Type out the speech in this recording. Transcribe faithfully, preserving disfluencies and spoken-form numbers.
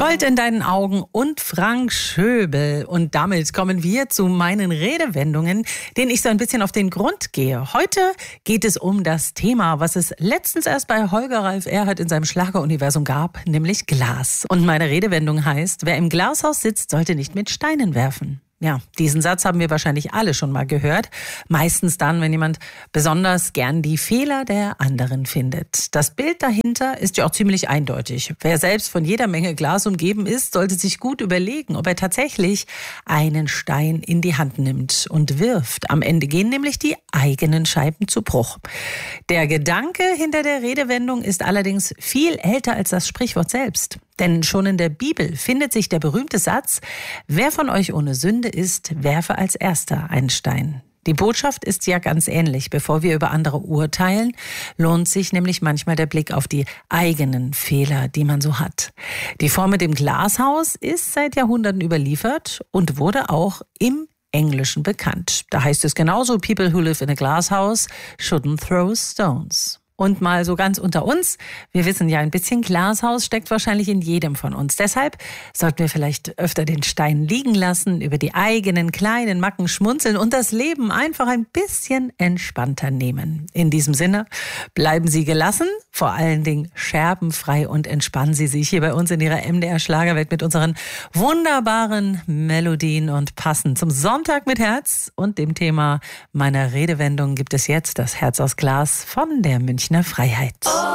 Gold in deinen Augen und Frank Schöbel. Und damit kommen wir zu meinen Redewendungen, denen ich so ein bisschen auf den Grund gehe. Heute geht es um das Thema, was es letztens erst bei Holger Ralf Erhardt in seinem Schlageruniversum gab, nämlich Glas. Und meine Redewendung heißt, wer im Glashaus sitzt, sollte nicht mit Steinen werfen. Ja, diesen Satz haben wir wahrscheinlich alle schon mal gehört. Meistens dann, wenn jemand besonders gern die Fehler der anderen findet. Das Bild dahinter ist ja auch ziemlich eindeutig. Wer selbst von jeder Menge Glas umgeben ist, sollte sich gut überlegen, ob er tatsächlich einen Stein in die Hand nimmt und wirft. Am Ende gehen nämlich die eigenen Scheiben zu Bruch. Der Gedanke hinter der Redewendung ist allerdings viel älter als das Sprichwort selbst. Denn schon in der Bibel findet sich der berühmte Satz, wer von euch ohne Sünde ist, werfe als Erster einen Stein. Die Botschaft ist ja ganz ähnlich. Bevor wir über andere urteilen, lohnt sich nämlich manchmal der Blick auf die eigenen Fehler, die man so hat. Die Form mit dem Glashaus ist seit Jahrhunderten überliefert und wurde auch im Englischen bekannt. Da heißt es genauso, people who live in a glass house shouldn't throw stones. Und mal so ganz unter uns, wir wissen ja, ein bisschen Glashaus steckt wahrscheinlich in jedem von uns. Deshalb sollten wir vielleicht öfter den Stein liegen lassen, über die eigenen kleinen Macken schmunzeln und das Leben einfach ein bisschen entspannter nehmen. In diesem Sinne, bleiben Sie gelassen, vor allen Dingen scherbenfrei und entspannen Sie sich hier bei uns in Ihrer M D R Schlagerwelt mit unseren wunderbaren Melodien. Und passend zum Sonntag mit Herz und dem Thema meiner Redewendung gibt es jetzt das Herz aus Glas von der Münchner Freiheit.